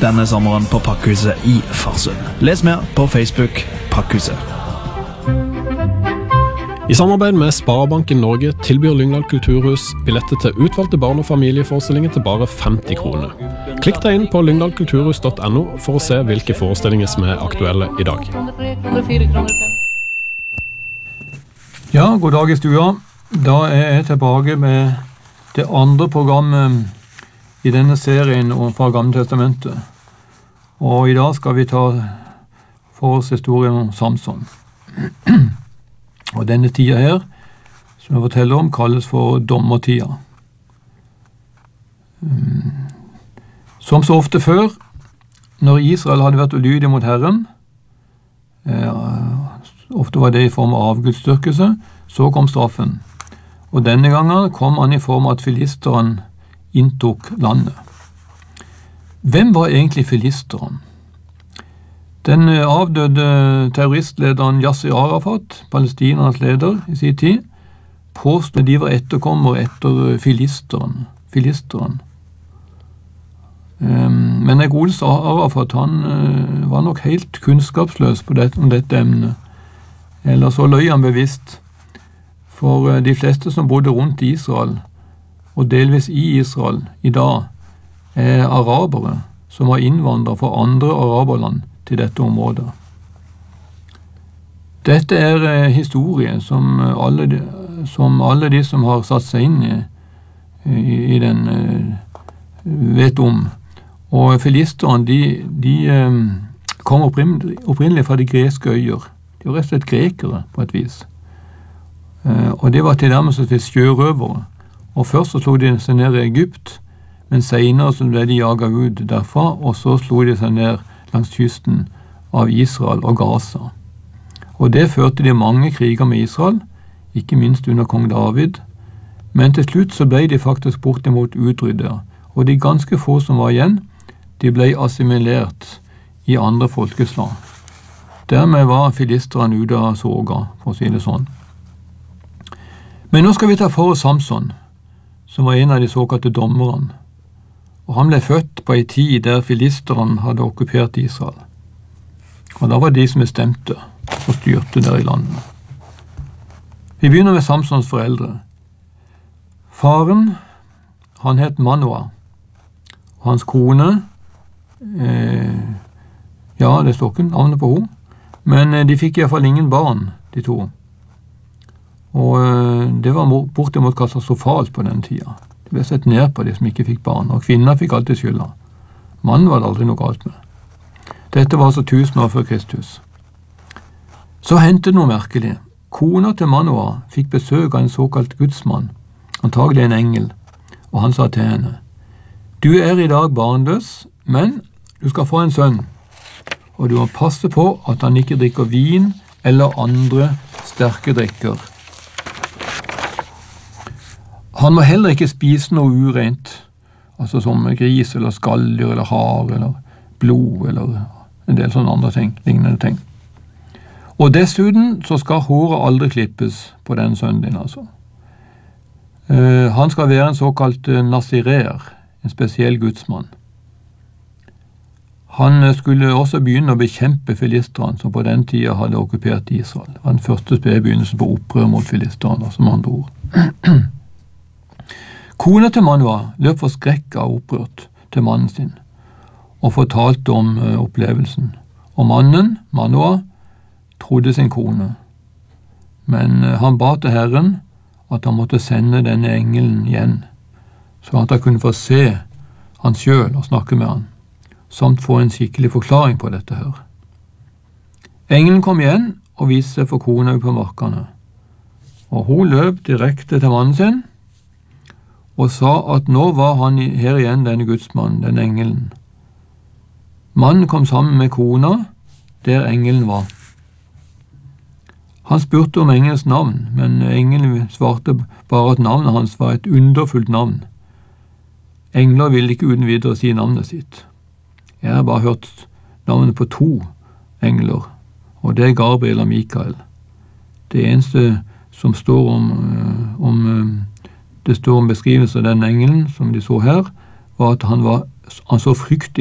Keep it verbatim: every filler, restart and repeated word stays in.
denne sommeren på Pakhuset i Farsund. Les mer på Facebook Pakhuset. I samarbeid med Sparebanken Norge tilbyr Lyngdal Kulturhus billetter til utvalgte barn- og familieforestillinger til bare femti kroner. Klikk deg inn på lyngdal kulturhus punktum no for å se hvilke forestillinger som er aktuelle i dag. Ja, god dag i stua. Da er jeg tilbake med det andre programmet i denne serien fra Gamle Testamentet. Og i dag skal vi ta for oss historien om Samson. Og denne tida her, som jeg forteller om, kalles for dommertida. Som så ofte før, når Israel hadde vært ulydig mot Herren, ofte var det i form av avgudsdyrkelse, så kom straffen. Og denne gangen kom han i form av at filisteren inntok landet. Hvem var egentlig filisteren? Den avdøde terroristlederen Yasser Arafat, palestinernes leder i sin tid, påstod de var etterkommer etter filisteren. filisteren. Men jeg godeste Arafat, han var nok helt kunnskapsløs på det, om dette emnet. Eller så løy han bevisst. For de fleste som bodde rundt Israel, og delvis i Israel i dag, er arabere som har innvandret fra andre araberland til dette området. Dette er historie som alle de som, alle de som har satt seg inn i, i, i den vet om. Og filisterne, de, de kom opprinnelig, opprinnelig fra de greske øyer. De var rett og slett grekere på et vis. Og det var til dermed som sjørøvere. Og først så slo de seg ned i Egypt, men senere så ble de jaget ut derfra, og så slo de seg ned langs kysten av Israel og Gaza. Og det førte de mange kriger med Israel, ikke minst under kong David, men til slutt så ble de faktisk bortimot utryddet, og de ganske få som var igjen, de ble assimilert i andre folkeslag. Dermed var filisteren ute av soga, for å si det sånn. Men nå skal vi ta for oss Samson, som var en av de såkalte dommerne. Og han ble født på en tid der filisteren hadde okkupert Israel. Og da var de som bestemte og styrte der i landet. Vi begynner med Samsons foreldre. Faren, han het Manoah. Og hans kone, eh, ja, det står ikke navnet på henne, men de fikk i hvert fall ingen barn, de to. Og eh, det var bortimot katastrofalt på den tida. Det ble sett ned på de som ikke fikk barn, og kvinner fikk alltid skylda. Mannen var det aldri noe galt med. Dette var altså tusen år før Kristus. Så hendte det noe merkelig. Kona til Manoah fikk besøk av en såkalt gudsmann, antagelig en engel, og han sa til henne, «Du er i dag barnløs, men du skal få en sønn, og du må passe på at han ikke drikker vin eller andre sterke drikker. Han må heller ikke spise noe urent, altså som gris eller skalldyr eller hare eller blod eller en del sånne andre ting, lignende ting. Og dessuten så skal håret aldri klippes på den sønnen din, altså. Uh, han skal være en såkalt nasirer, en spesiell gudsmann. Han skulle også begynne å bekjempe filisterne, som på den tida hadde okkupert Israel. Det var den første spedbegynnelsen på opprør mot filisterne, som andre ord. Kona til Manoah løp for skrekk av opprørt til mannen sin, og fortalte om uh, opplevelsen. Og mannen, Manoah, trodde sin kone, men uh, han ba til Herren at han måtte sende denne engelen igjen, så at han kunne få se han selv og snakke med han, samt få en skikkelig forklaring på dette her. Engelen kom igjen og viste seg for kona på markene, og hun løp direkte til mannen sin, og sa at nå var han her igjen, denne gudsmannen, den engelen. Mannen kom sammen med kona, der engelen var. Han spurte om engelens navn, men engelen svarte bare at navnet hans var et underfullt navn. Engler ville ikke uten videre si navnet sitt. Jeg har bare hørt navnet på to engler, og det er Gabriel og Mikael. Det eneste som står om, om det står om beskrivelse av den engelen, som de så her, var at han, var, han så frykt